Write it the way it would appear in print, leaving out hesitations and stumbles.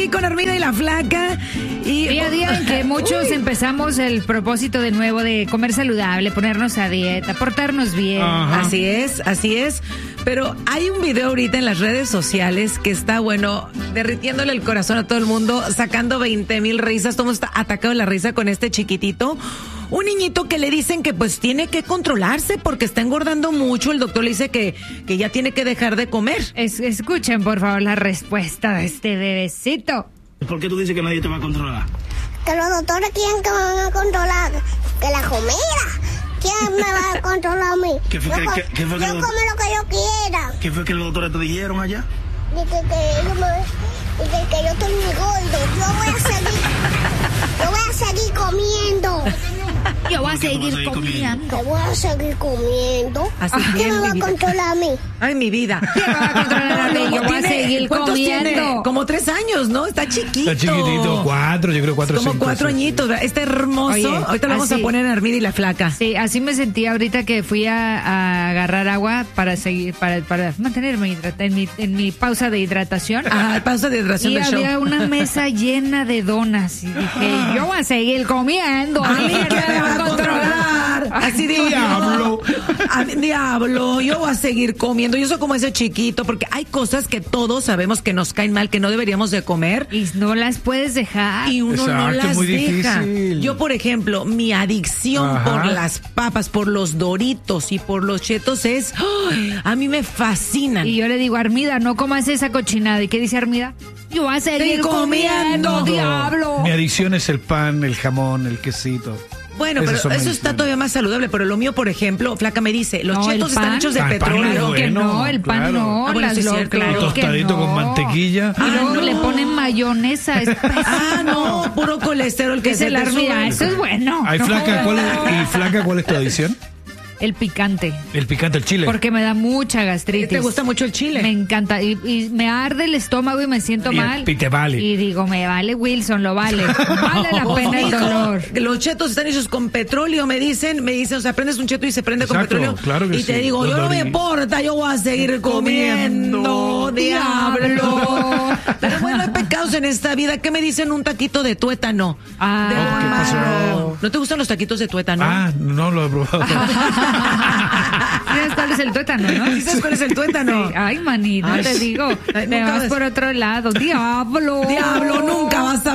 aquí con Armida y la Flaca. Y día a día en que muchos empezamos el propósito de nuevo de comer saludable, ponernos a dieta, portarnos bien. Ajá. Así es. Pero hay un video ahorita en las redes sociales que está, bueno, derritiéndole el corazón a todo el mundo, sacando 20,000 risas. Todo el mundo está atacado de la risa con este chiquitito. Un niñito que le dicen que pues tiene que controlarse porque está engordando mucho. El doctor le dice que ya tiene que dejar de comer. Escuchen, por favor, la respuesta de este bebecito. ¿Por qué tú dices que nadie te va a controlar? Que los doctores quieren que me van a controlar. Que la comida. ¿Quién me va a controlar a mí? ¿Qué fue yo como lo que yo quiera. ¿Qué fue que los doctores te dijeron allá? Dice que yo estoy muy gordo. Yo voy a seguir comiendo. Yo voy a seguir comiendo. Yo voy a seguir comiendo. Así ¿Quién me va a controlar a mí? Ay, mi vida. ¿Quién me va a controlar a mí? Yo voy a seguir comiendo. Tiene? Como 3 años, ¿no? Está chiquito. Está chiquitito, 4, yo creo 4 o 5. Como 4 añitos, ¿verdad? Está hermoso. Oye, ahorita lo vamos a poner en Armida y la Flaca. Sí, así me sentí ahorita que fui a agarrar agua para seguir, para mantenerme en mi pausa de hidratación. Ah, pausa de hidratación y del show. había una mesa llena de donas y dije, yo voy a seguir comiendo. A mí que me va a controlar. Así digo, Diablo. Diablo, yo voy a seguir comiendo. Yo soy como ese chiquito, porque hay cosas que todos sabemos que nos caen mal, que no deberíamos de comer. Y no las puedes dejar. Y uno no Exacto, las muy deja. difícil. Yo, por ejemplo, mi adicción Ajá. por las papas, por los Doritos y por los Chetos es... ¡ay! A mí me fascinan. Y yo le digo, Armida, no comas esa cochinada. ¿Y qué dice Armida? Yo voy a seguir comiendo, diablo. Mi adicción es el pan, el jamón, el quesito. Bueno, pero eso está todavía más saludable. Pero lo mío, por ejemplo, Flaca me dice, los Chetos están hechos de el pan petróleo. es Que bueno, no, el pan claro. no. Ah, bueno, sí es cierto, claro claro. que Tostadito no. con mantequilla. Y luego no. le ponen mayonesa. Es Ah, no, puro colesterol que es se el te Armida. sube. Eso es bueno. Ay, No. Flaca, ¿cuál es tu adicción? El picante. El picante, el chile. Porque me da mucha gastritis. ¿Te gusta mucho el chile? Me encanta. Y me arde el estómago y me siento mal. Y te vale. Y digo, me vale, Wilson, lo vale. Vale la pena el Hijo, dolor. los chetos están hechos con petróleo, me dicen, o sea, prendes un cheto y se prende con Exacto, petróleo. claro que y te sí. digo, yo no me importa, yo voy a seguir comiendo, diablo. Pero bueno, hay pecados en esta vida. ¿Qué me dicen un taquito de tuétano? Ah. De ¿Qué pasó? malo. ¿No te gustan los taquitos de tuétano? Ah, no lo he probado. ¿Sabes cuál es el tuétano, no? ¿Sabes cuál es el tuétano? Sí. Ay, manito, Ay, te digo. ay, Te nunca vas ves- por otro lado. Diablo. Diablo, nunca vas a